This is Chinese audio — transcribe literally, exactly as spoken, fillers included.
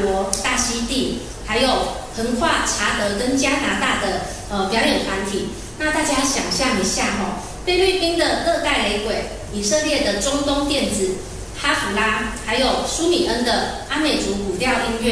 国、大溪地，还有横跨查德跟加拿大的呃表演团体。那大家想象一下哈、哦，菲律宾的热带雷鬼，以色列的中东电子，哈弗拉，还有苏米恩的阿美族古调音乐。